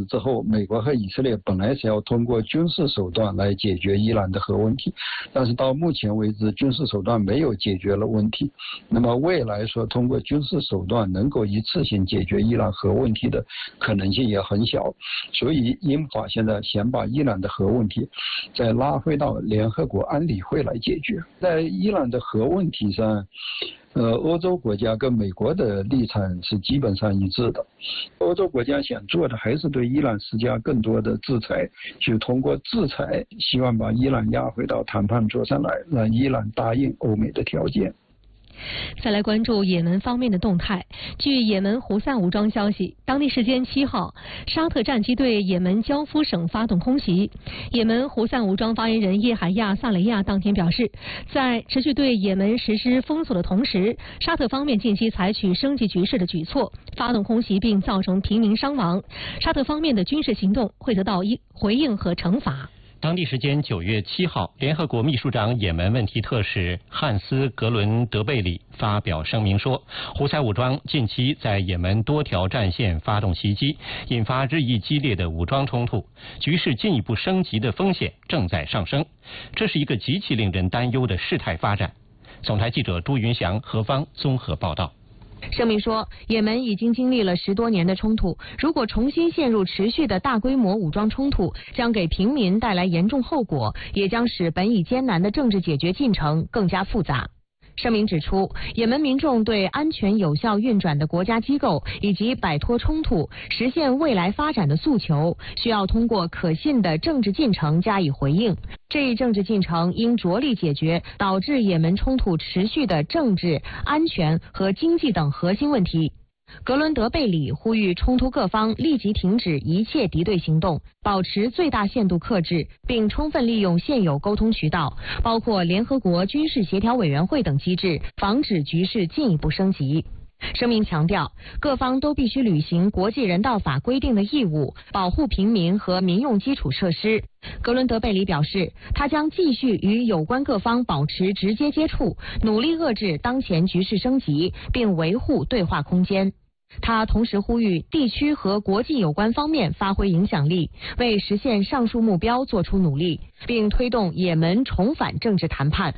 之后，美国和以色列本来是要通过军事手段来解决伊朗的核问题，但是到目前为止，军事手段没有解决了问题。那么未来说通过军事手段能够一次性解决伊朗核问题的可能性也很小，所以英法现在先把伊朗的核问题再拉回到联合国安理会来解决。在伊朗的核问题上，欧洲国家跟美国的立场是基本上一致的。欧洲国家想做的还是对伊朗施加更多的制裁，就通过制裁希望把伊朗压回到谈判桌上来，让伊朗答应欧美的条件。 再来关注也门方面的动态。据也门胡塞武装消息，当地时间7号，沙特战机对也门焦夫省发动空袭。也门胡塞武装发言人叶海亚·萨雷亚当天表示，在持续对也门实施封锁的同时，沙特方面近期采取升级局势的举措，发动空袭并造成平民伤亡。沙特方面的军事行动会得到回应和惩罚。 当地时间9月7号，联合国秘书长也门问题特使汉斯·格伦德贝里发表声明说，胡塞武装近期在也门多条战线发动袭击，引发日益激烈的武装冲突，局势进一步升级的风险正在上升，这是一个极其令人担忧的事态发展。总台记者朱云祥、何方综合报道。 声明说，也门已经经历了10多年的冲突，如果重新陷入持续的大规模武装冲突，将给平民带来严重后果，也将使本已艰难的政治解决进程更加复杂。声明指出，也门民众对安全有效运转的国家机构以及摆脱冲突、实现未来发展的诉求，需要通过可信的政治进程加以回应。这一政治进程应着力解决导致也门冲突持续的政治、安全和经济等核心问题。格伦德贝里呼吁冲突各方立即停止一切敌对行动，保持最大限度克制，并充分利用现有沟通渠道，包括联合国军事协调委员会等机制，防止局势进一步升级。声明强调，各方都必须履行国际人道法规定的义务，保护平民和民用基础设施。格伦德贝里表示，他将继续与有关各方保持直接接触，努力遏制当前局势升级，并维护对话空间。他同时呼吁地区和国际有关方面发挥影响力，为实现上述目标做出努力，并推动也门重返政治谈判。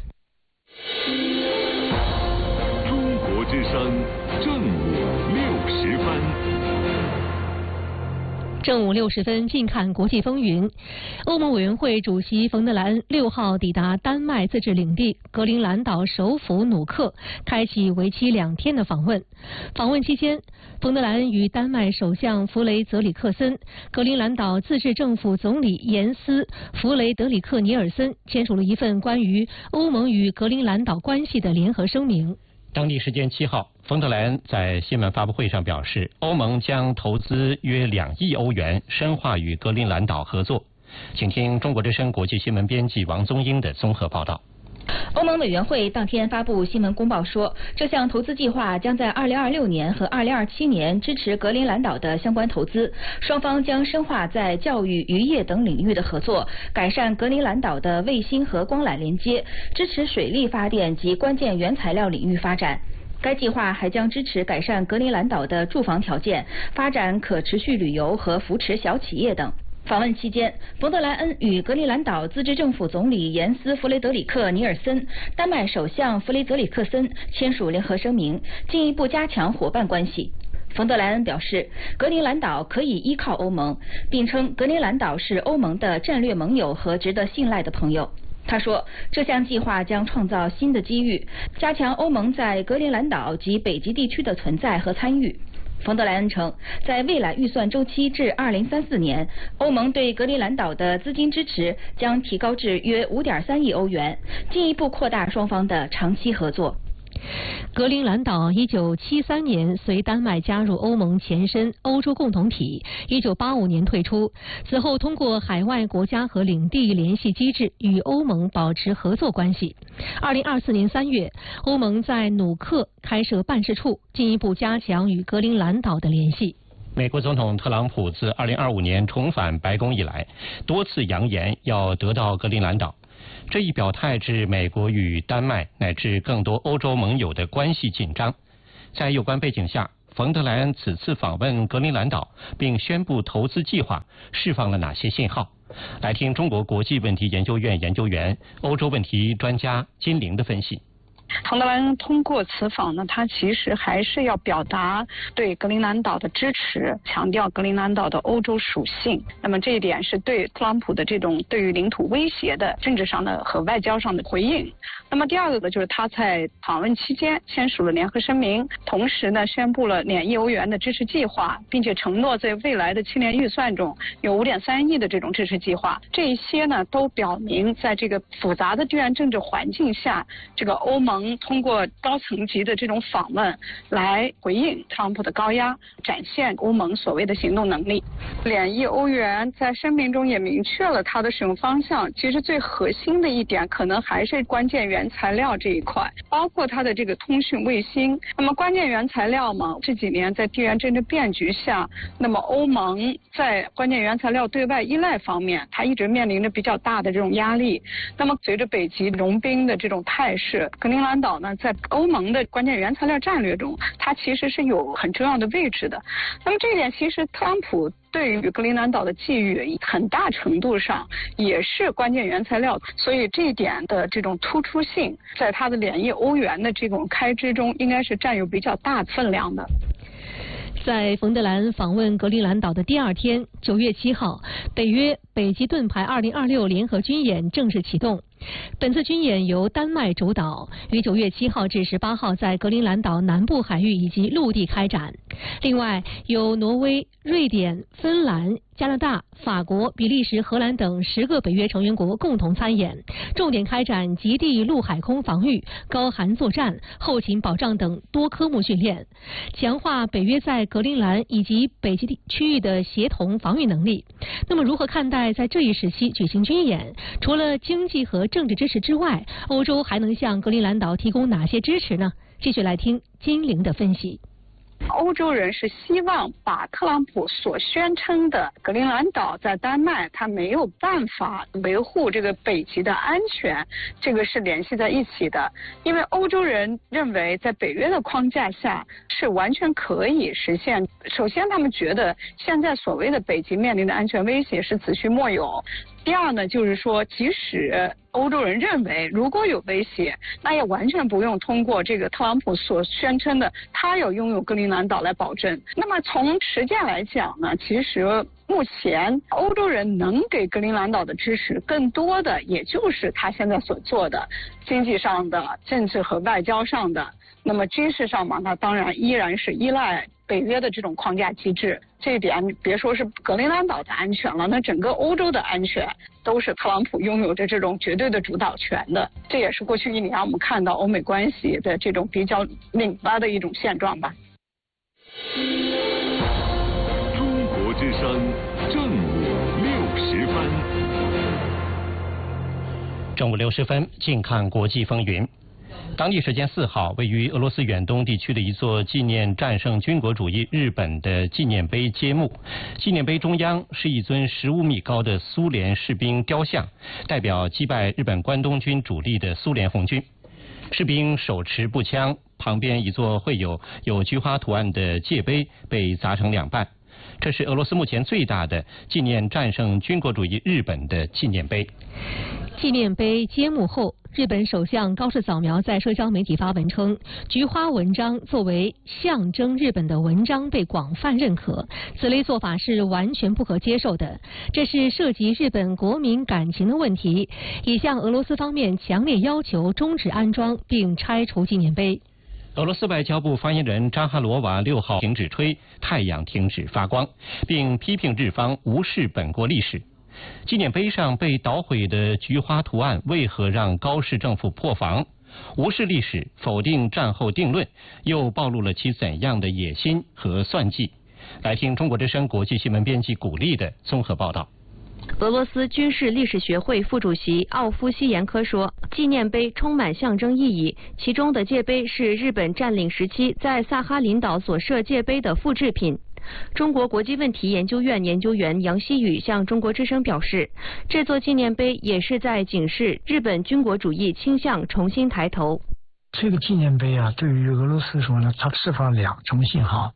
中国之声正午60分。 正午60分，近看国际风云。欧盟委员会主席冯德莱恩6号抵达丹麦自治领地格陵兰岛首府努克，开启为期2天的访问。访问期间，冯德莱恩与丹麦首相弗雷泽里克森、格陵兰岛自治政府总理严斯·弗雷德里克尼尔森签署了一份关于欧盟与格陵兰岛关系的联合声明。 当地时间7号，冯德莱恩在新闻发布会上表示，欧盟将投资约2亿欧元，深化与格陵兰岛合作。请听中国之声国际新闻编辑王宗英的综合报道。 欧盟委员会当天发布新闻公报说，这项投资计划将在2026年和2027年支持格陵兰岛的相关投资，双方将深化在教育、渔业等领域的合作，改善格陵兰岛的卫星和光缆连接，支持水力发电及关键原材料领域发展。该计划还将支持改善格陵兰岛的住房条件，发展可持续旅游和扶持小企业等。访问期间，冯德莱恩与格陵兰岛自治政府总理严斯·弗雷德里克尼尔森、丹麦首相弗雷泽里克森签署联合声明，进一步加强伙伴关系。冯德莱恩表示，格陵兰岛可以依靠欧盟，并称格陵兰岛是欧盟的战略盟友和值得信赖的朋友。他说，这项计划将创造新的机遇，加强欧盟在格陵兰岛及北极地区的存在和参与。冯德莱恩称，在未来预算周期至2034年，欧盟对格陵兰岛的资金支持将提高至约5.3亿欧元，进一步扩大双方的长期合作。 格陵兰岛1973年随丹麦加入欧盟前身欧洲共同体，1985年退出，此后通过海外国家和领地联系机制与欧盟保持合作关系。2024年3月，欧盟在努克开设办事处，进一步加强与格陵兰岛的联系。 美国总统特朗普自2025年重返白宫以来，多次扬言要得到格陵兰岛。这一表态致美国与丹麦乃至更多欧洲盟友的关系紧张。在有关背景下， 冯德莱恩此次访问格陵兰岛并宣布投资计划，释放了哪些信号？来听中国国际问题研究院研究员、欧洲问题专家金玲的分析。 冯德莱恩通过此访呢，他其实还是要表达对格陵兰岛的支持，强调格陵兰岛的欧洲属性。那么这一点是对特朗普的这种对于领土威胁的政治上的和外交上的回应。那么第二个呢，就是他在访问期间签署了联合声明，同时呢宣布了2亿欧元的支持计划，并且承诺在未来的7年预算中有5.3亿的这种支持计划。这一些呢都表明，在这个复杂的地缘政治环境下，这个欧盟通过高层级的这种访问来回应特朗普的高压，展现欧盟所谓的行动能力。2亿欧元在声明中也明确了它的使用方向，其实最核心的一点可能还是关键原材料这一块，包括它的这个通讯卫星。那么关键原材料嘛，这几年在地缘政治变局下，那么欧盟在关键原材料对外依赖方面，它一直面临着比较大的这种压力。那么随着北极融冰的这种态势，格陵兰岛呢在欧盟的关键原材料战略中，它其实是有很重要的位置的。那么这一点其实特朗普对于格陵兰岛的觊觎很大程度上也是关键原材料，所以这一点的这种突出性，在它的2亿欧元的这种开支中，应该是占有比较大分量的。 在冯德莱恩访问格陵兰岛的第2天，9月7号，北约北极盾牌2026联合军演正式启动。本次军演由丹麦主导，于9月7号至18号在格陵兰岛南部海域以及陆地开展。另外，由挪威、瑞典、芬兰、加拿大、法国、比利时、荷兰等10个北约成员国共同参演，重点开展极地陆海空防御、高寒作战、后勤保障等多科目训练，强化北约在格陵兰以及北极区域的协同防御能力。那么，如何看待在这一时期举行军演？除了经济和政治支持之外，欧洲还能向格陵兰岛提供哪些支持呢？继续来听金玲的分析。 欧洲人是希望把特朗普所宣称的格陵兰岛在丹麦他没有办法维护这个北极的安全，这个是联系在一起的。因为欧洲人认为在北约的框架下是完全可以实现。首先他们觉得现在所谓的北极面临的安全威胁是子虚莫有。第二呢，就是说即使欧洲人认为如果有威胁，那也完全不用通过这个特朗普所宣称的他要拥有格陵兰岛来保证。那么从实践来讲呢，其实目前欧洲人能给格陵兰岛的支持更多的也就是他现在所做的经济上的、政治和外交上的。那么军事上嘛，那当然依然是依赖北约的这种框架机制。这一点别说是格陵兰岛的安全了，那整个欧洲的安全都是特朗普拥有着这种绝对的主导权的。这也是过去1年我们看到欧美关系的这种比较拧巴的一种现状吧。 中国之声正午60分。 正午60分，近看国际风云。当地时间4号，位于俄罗斯远东地区的一座纪念战胜军国主义日本的纪念碑揭幕。纪念碑中央是一尊15米高的苏联士兵雕像，代表击败日本关东军主力的苏联红军。士兵手持步枪，旁边一座绘有菊花图案的界碑被砸成2半。这是俄罗斯目前最大的纪念战胜军国主义日本的纪念碑。 纪念碑揭幕后，日本首相高市早苗在社交媒体发文称，菊花文章作为象征日本的文章被广泛认可，此类做法是完全不可接受的，这是涉及日本国民感情的问题，已向俄罗斯方面强烈要求终止安装并拆除纪念碑。 俄罗斯外交部发言人扎哈罗娃6号停止吹太阳停止发光，并批评日方无视本国历史。纪念碑上被捣毁的菊花图案为何让高市政府破防？无视历史，否定战后定论，又暴露了其怎样的野心和算计？来听中国之声国际新闻编辑古丽的综合报道。 俄罗斯军事历史学会副主席奥夫西延科说，纪念碑充满象征意义，其中的界碑是日本占领时期在萨哈林岛所设界碑的复制品。中国国际问题研究院研究员杨希宇向中国之声表示，这座纪念碑也是在警示日本军国主义倾向重新抬头。 这个纪念碑啊，对于俄罗斯说呢，它释放2种信号。